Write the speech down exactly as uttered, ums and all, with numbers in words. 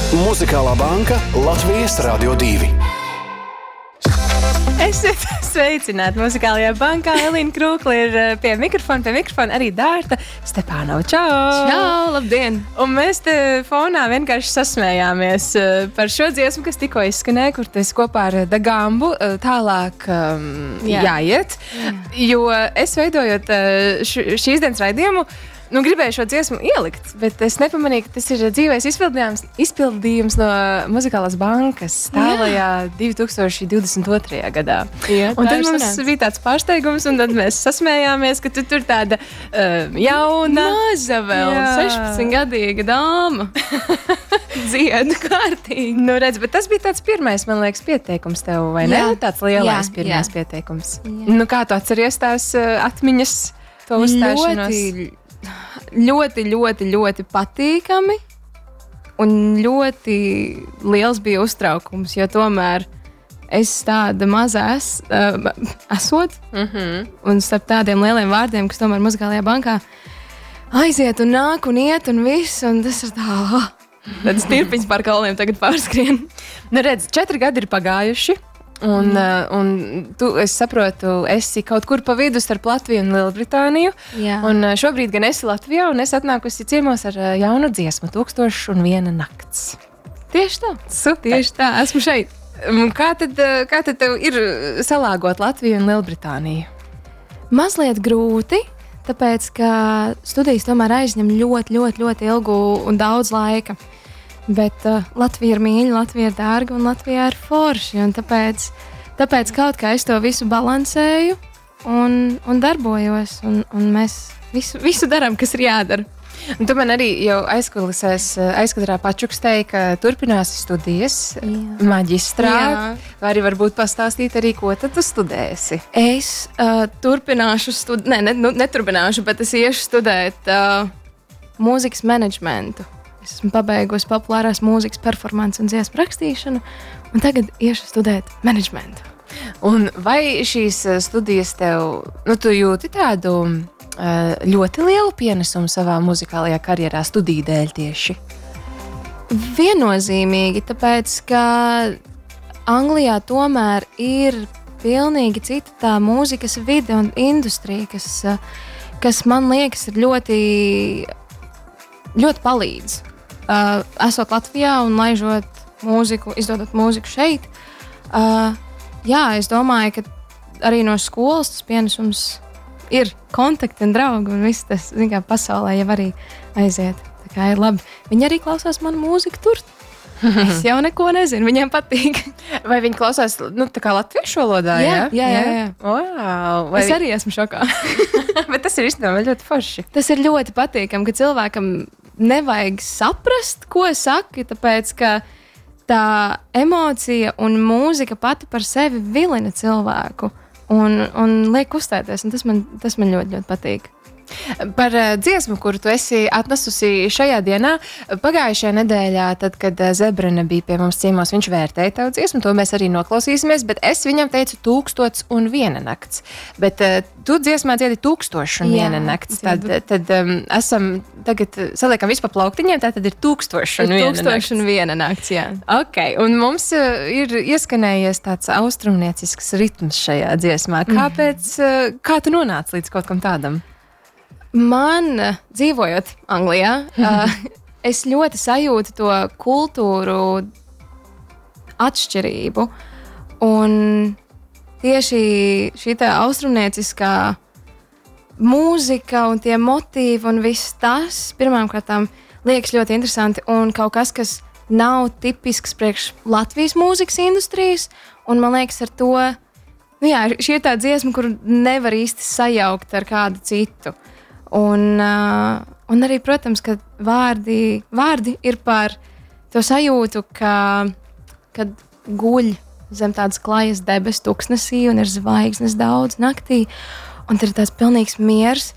Muzikālā banka Latvijas Radio divi. Esiet sveicināti Muzikālajā bankā. Elīna Krūkla ir pie mikrofona, pie mikrofona arī Dārta Stepānova. Čau! Čau, labdien! Un mēs te fonā vienkārši sasmējāmies par šo dziesmu, kas tikko izskanēja, kur tu esi kopā ar Dagambu tālāk um, Jā. jāiet. Jā. Jo es veidojot š, šīs dienas raidījumu, nu, gribēju šo dziesmu ielikt, bet es nepamanīju, ka tas ir dzīvais izpildījums, izpildījums no Muzikālās bankas tālajā divi tūkstoši divdesmit otrajā gadā. Jā, un tad mums sanāc. bija tāds pārsteigums, un tad mēs sasmējāmies, ka tu tur tāda uh, jauna, maza vēl, jā. sešpadsmitgadīga dāma. Dziedu kārtīgi. Nu, redz, bet tas bija tāds pirmais, man liekas, pieteikums tev, vai ne? Jā. Tāds lielais jā, pirmais jā. pieteikums. Jā. Nu, kā tu atceries tās uh, atmiņas, to uzstāšanos? Ļoti, ļoti, ļoti, ļoti patīkami un ļoti liels bija uztraukums, jo tomēr es tāda maza es, uh, esot Mm-hmm. un starp tādiem lieliem vārdiem, kas tomēr Muzikālajā bankā aiziet un nāk un iet un viss, un tas ir tā, oh, tāds tirpiņas pār kalniem tagad pārskrien. Nu, redz, četri gadi ir pagājuši. Un, mm. uh, un tu, es saprotu, esi kaut kur pa vidu starp Latviju un Lielbritāniju. Jā. Un uh, šobrīd gan esi Latvijā, un es atnākusi ciemos ar uh, jaunu dziesmu Tūkstoš un viena nakts. Tieši tā. Super. Tieši tā, esmu šeit. Um, Kā tad, uh, kā tad tev ir salāgot Latviju un Lielbritāniju? Mazliet grūti, tāpēc, ka studijas tomēr aizņem ļoti, ļoti, ļoti ilgu un daudz laika. Bet uh, Latvija ir mīļa, Latvija ir dārga un Latvijā ir forši. Tāpēc, tāpēc kaut kā es to visu balansēju un, un darbojos. Un, un mēs visu, visu darām, kas ir jādara. Un tu man arī jau aizkulisēs, aizkadrā pačukstēji, ka turpināsi studijas Jā. maģistrā. Jā. Vai arī varbūt pastāstīt arī, ko tad tu studēsi? Es uh, turpināšu studēt, ne, ne, nu, neturpināšu, bet es iešu studēt uh, mūzikas menedžmentu. Es esmu pabeigusi populārās mūzikas performances un dziesmu rakstīšanu, un tagad iešu studēt menedžmentu. Un vai šīs studijas tev, nu, tu jūti tādu uh, ļoti lielu pienesumu savā muzikālajā karjerā studiju dēļ tieši? Viennozīmīgi, tāpēc, ka Anglijā tomēr ir pilnīgi cita tā mūzikas vide un industrija, kas, uh, kas man liekas ir ļoti, ļoti palīdz. Uh, esot Latvijā un laižot mūziku, izdodot mūziku šeit, uh, jā, es domāju, ka arī no skolas tas pienesums ir kontakti un draugi, un viss tas, zin kā, pasaulē jau arī aiziet. Tā kā ir labi. Viņi arī klausās manu mūziku tur. Es jau neko nezinu, viņiem patīk. Vai viņi klausās, nu, tā kā latviešu valodā, Jā, jā? jā, jā, jā. Wow, vai... Es arī esmu šokā. Bet tas ir īstenībā ļoti forši. Tas ir ļoti patīkami, ka cilvēkam nevajag saprast, ko saka, tāpēc, ka tā emocija un mūzika pati par sevi vilina cilvēku un, un liek uzstāties, un tas man, tas man ļoti, ļoti patīk. Par uh, dziesmu, kuru tu esi atnesusi šajā dienā, pagājušajā nedēļā, tad, kad uh, Zebrene bija pie mums ciemos, viņš vērtēja tavu dziesmu, to mēs arī noklausīsimies, bet es viņam teicu tūkstots un viena nakts. Bet uh, tu dziesmā dziedi tūkstoši un Jā, viena nakts. Tad, tad um, esam tagad saliekam visu pa plauktiņiem, tā tad ir tūkstoši un viena nakts. Tūkstoši un viena nakts, jā. Ok, un mums uh, ir ieskanējies tāds austrumniecisks ritms šajā dziesmā. Kāpēc, uh, kā tu nonāci līdz kaut kam tādam? Man, dzīvojot Anglijā, uh, es ļoti sajūtu to kultūru atšķirību. Un tieši šī tā austrumnieciskā mūzika un tie motīvi un viss tas, pirmkārt, liekas ļoti interesanti un kaut kas, kas nav tipisks priekš Latvijas mūzikas industrijas. Un man liekas, ar to, nu jā, šī ir tā dziesma, kuru nevar īsti sajaukt ar kādu citu. Un, uh, un arī, protams, ka vārdi, vārdi ir par to sajūtu, ka, kad guļ zem tādas klajas debesu tuksnesī un ir zvaigznes daudz naktī, un tur ir tāds pilnīgs miers,